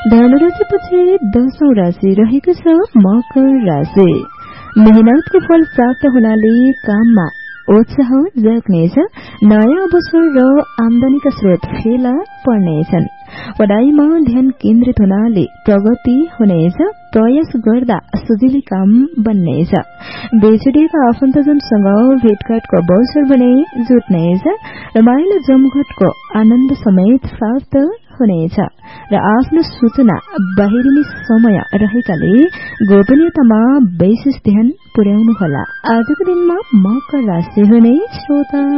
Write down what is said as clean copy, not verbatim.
धनुराशिपछि 10औं राशि रहेको छ मकर राशि। मेहनतको फल प्राप्त हुनाले काममा उत्साह जाग्नेछ। नयाँ अवसर र आमदानीका स्रोत फेला पर्नेछन्। पढाइमा ध्यान केन्द्रित हुनाले प्रगति हुनेछ। प्रयास गर्दा सजिलै काम बन्नेछ। बेछुडिएका आफन्तजनसँग भेटघाटको अवसर भने जुट्नेछ। रमाइलो जमघटको आनन्द समेत प्राप्त हुनेछ र आफ्नो सूचना बाहिरिने समय रहेकाले गोपनीयतामा विशेष ध्यान पुर्याउनुहोला। आजको दिनमा मकर राशि हुने श्रोता